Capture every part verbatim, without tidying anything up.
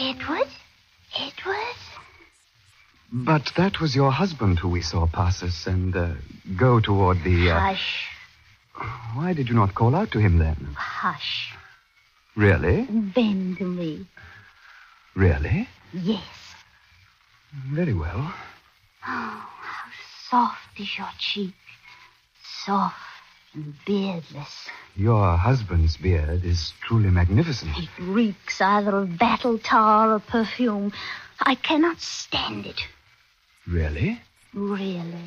Edward? Edward? But that was your husband who we saw pass us and uh, go toward the... Uh... Hush. Why did you not call out to him then? Hush. Really? Bend to me. Really? Yes. Very well. Oh, how soft is your cheek. Soft and beardless. Your husband's beard is truly magnificent. It reeks either of battle tar or perfume. I cannot stand it. Really? Really.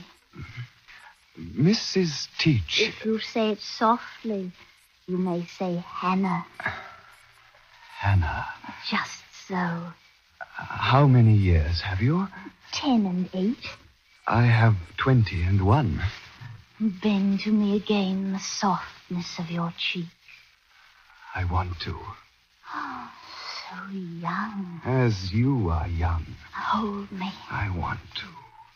Missus Teach. If you say it softly, you may say Hannah. Hannah. Just so. How many years have you? Ten and eight. I have twenty and one. Bend to me again the softness of your cheek. I want to. Oh, so young. As you are young. Hold me. I want to.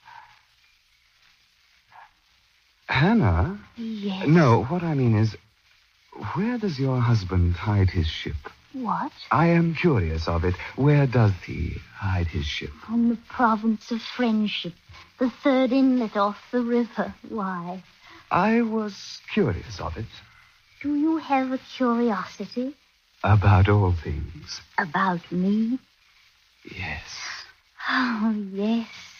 Hannah? Yes. No, what I mean is, where does your husband hide his ship? What? I am curious of it. Where does he hide his ship? On the province of Friendship, the third inlet off the river. Why? I was curious of it. Do you have a curiosity? About all things. About me? Yes. Oh, yes.